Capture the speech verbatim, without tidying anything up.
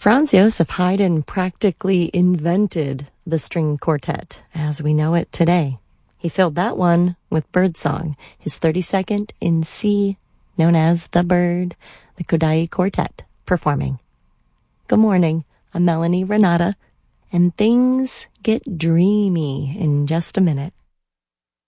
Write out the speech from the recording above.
Franz Josef Haydn practically invented the string quartet as we know it today. He filled that one with Birdsong, his thirty-second in C, known as The Bird, the Kodály Quartet, performing. Good morning, I'm Melanie Renata, and things get dreamy in just a minute.